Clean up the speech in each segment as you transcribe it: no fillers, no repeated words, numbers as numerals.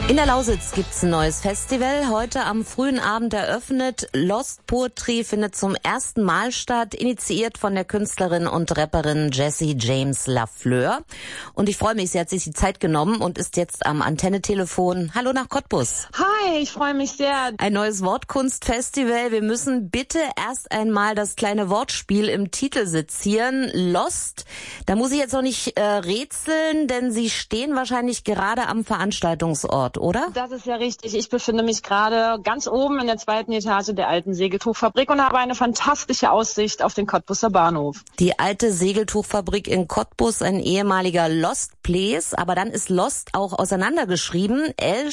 In der Lausitz gibt's ein neues Festival. Heute am frühen Abend eröffnet. Lost Poetry findet zum ersten Mal statt, initiiert von der Künstlerin und Rapperin Jessie James Lafleur. Und ich freue mich, sie hat sich die Zeit genommen und ist jetzt am Antenne-Telefon. Hallo nach Cottbus. Hi, ich freue mich sehr. Ein neues Wortkunstfestival. Wir müssen bitte erst einmal das kleine Wortspiel im Titel sezieren. Lost. Da muss ich jetzt noch nicht rätseln, denn Sie stehen wahrscheinlich gerade am Veranstaltungsort, oder? Das ist ja richtig. Ich befinde mich gerade ganz oben in der 2. Etage der alten Segeltuchfabrik und habe eine fantastische Aussicht auf den Cottbuser Bahnhof. Die alte Segeltuchfabrik in Cottbus, ein ehemaliger Lost Place, aber dann ist Lost auch auseinandergeschrieben,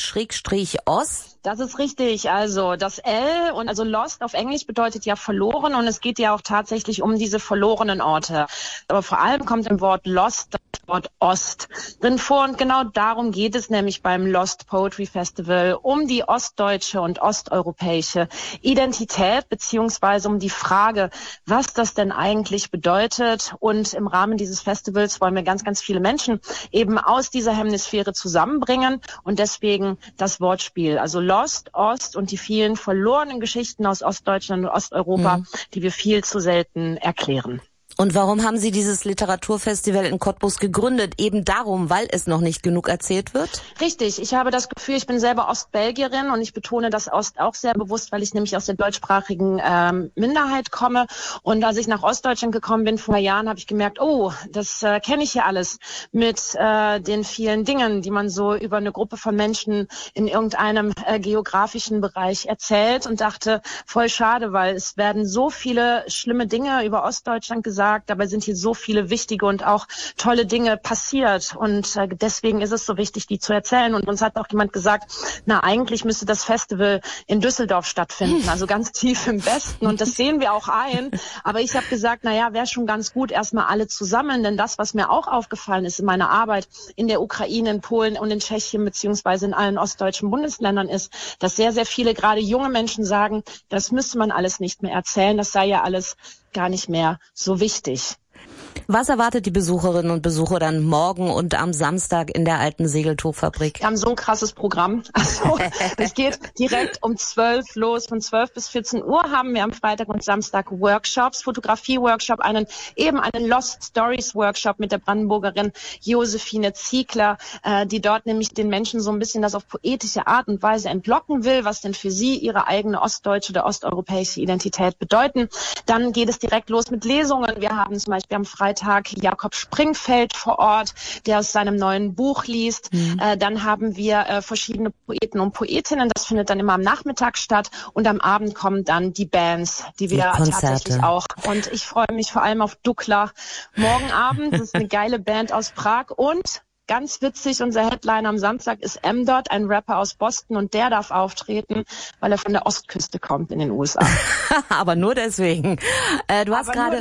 L-Ost. Das ist richtig. Also das L und also Lost auf Englisch bedeutet ja verloren und es geht ja auch tatsächlich um diese verlorenen Orte. Aber vor allem kommt im Wort Lost das Wort Ost drin vor und genau darum geht es nämlich beim Lost Poetry Festival, um die ostdeutsche und osteuropäische Identität beziehungsweise um die Frage, was das denn eigentlich bedeutet. Und im Rahmen dieses Festivals wollen wir ganz, ganz viele Menschen eben aus dieser Hemisphäre zusammenbringen und deswegen das Wortspiel. Also Lost, Ost und die vielen verlorenen Geschichten aus Ostdeutschland und Osteuropa, die wir viel zu selten erklären. Und warum haben Sie dieses Literaturfestival in Cottbus gegründet? Eben darum, weil es noch nicht genug erzählt wird? Richtig. Ich habe das Gefühl, ich bin selber Ostbelgierin und ich betone das Ost auch sehr bewusst, weil ich nämlich aus der deutschsprachigen Minderheit komme. Und als ich nach Ostdeutschland gekommen bin vor Jahren, habe ich gemerkt, oh, das kenne ich hier alles mit den vielen Dingen, die man so über eine Gruppe von Menschen in irgendeinem geografischen Bereich erzählt und dachte, voll schade, weil es werden so viele schlimme Dinge über Ostdeutschland gesagt. Dabei sind hier so viele wichtige und auch tolle Dinge passiert und deswegen ist es so wichtig, die zu erzählen. Und uns hat auch jemand gesagt, na eigentlich müsste das Festival in Düsseldorf stattfinden, also ganz tief im Westen und das sehen wir auch ein. Aber ich habe gesagt, naja, wäre schon ganz gut, erstmal alle zusammen, denn das, was mir auch aufgefallen ist in meiner Arbeit in der Ukraine, in Polen und in Tschechien beziehungsweise in allen ostdeutschen Bundesländern ist, dass sehr, sehr viele, gerade junge Menschen sagen, das müsste man alles nicht mehr erzählen, das sei ja alles gar nicht mehr so wichtig. Was erwartet die Besucherinnen und Besucher dann morgen und am Samstag in der alten Segeltuchfabrik? Wir haben so ein krasses Programm. Also, es geht direkt um 12 los. Von 12 bis 14 Uhr haben wir am Freitag und Samstag Workshops, Fotografie-Workshop, einen Lost Stories Workshop mit der Brandenburgerin Josephine Ziegler, die dort nämlich den Menschen so ein bisschen das auf poetische Art und Weise entlocken will, was denn für sie ihre eigene ostdeutsche oder osteuropäische Identität bedeuten. Dann geht es direkt los mit Lesungen. Wir haben zum Beispiel am Freitag Jakob Springfeld vor Ort, der aus seinem neuen Buch liest. Dann haben wir verschiedene Poeten und Poetinnen. Das findet dann immer am Nachmittag statt. Und am Abend kommen dann die Bands, die wir tatsächlich auch. Und ich freue mich vor allem auf Dukla morgen Abend. Das ist eine geile Band aus Prag. Und ganz witzig, unser Headliner am Samstag ist M-Dot, ein Rapper aus Boston und der darf auftreten, weil er von der Ostküste kommt in den USA. Aber nur deswegen. Du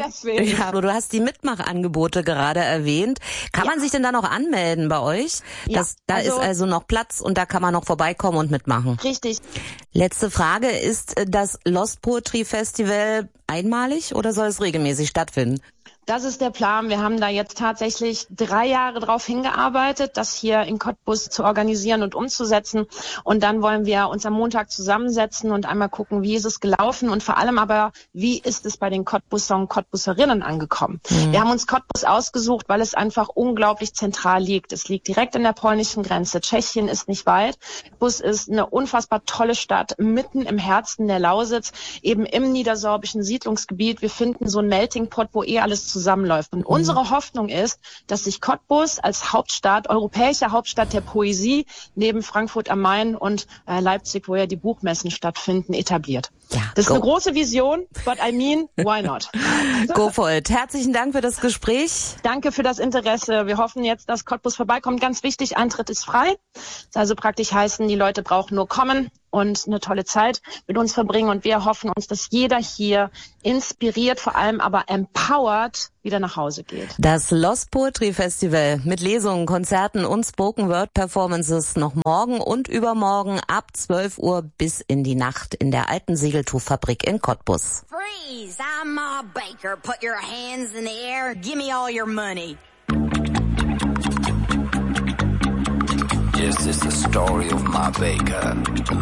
hast die Mitmachangebote gerade erwähnt. Kann man sich denn da noch anmelden bei euch? Ist also noch Platz und da kann man noch vorbeikommen und mitmachen. Richtig. Letzte Frage, ist das Lost Poetry Festival einmalig oder soll es regelmäßig stattfinden? Das ist der Plan. Wir haben da jetzt tatsächlich 3 Jahre drauf hingearbeitet, das hier in Cottbus zu organisieren und umzusetzen. Und dann wollen wir uns am Montag zusammensetzen und einmal gucken, wie ist es gelaufen und vor allem aber, wie ist es bei den Cottbuser und Cottbuserinnen angekommen. Wir haben uns Cottbus ausgesucht, weil es einfach unglaublich zentral liegt. Es liegt direkt an der polnischen Grenze. Tschechien ist nicht weit. Cottbus ist eine unfassbar tolle Stadt, mitten im Herzen der Lausitz, eben im niedersorbischen Siedlungsgebiet. Wir finden so ein Melting Pot, wo alles zusammenläuft. Und unsere Hoffnung ist, dass sich Cottbus als Hauptstadt, europäische Hauptstadt der Poesie, neben Frankfurt am Main und Leipzig, wo ja die Buchmessen stattfinden, etabliert. Ja, das ist eine große Vision, but I mean, why not? Go for it. Herzlichen Dank für das Gespräch. Danke für das Interesse. Wir hoffen jetzt, dass Cottbus vorbeikommt. Ganz wichtig, Eintritt ist frei. Das also praktisch heißen, die Leute brauchen nur kommen und eine tolle Zeit mit uns verbringen. Und wir hoffen uns, dass jeder hier inspiriert, vor allem aber empowered wieder nach Hause geht. Das Lost Poetry Festival mit Lesungen, Konzerten und Spoken Word Performances noch morgen und übermorgen ab 12 Uhr bis in die Nacht in der alten Segeltuchfabrik in Cottbus. Freeze! I'm Ma Baker. Put your hands in the air. Give me all your money. This is the story of Ma Baker,